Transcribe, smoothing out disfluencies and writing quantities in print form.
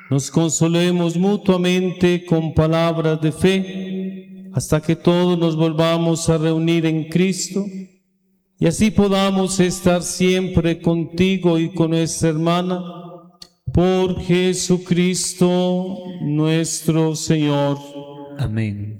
nos consolemos mutuamente con palabras de fe, hasta que todos nos volvamos a reunir en Cristo, y así podamos estar siempre contigo y con nuestra hermana, por Jesucristo nuestro Señor. Amén.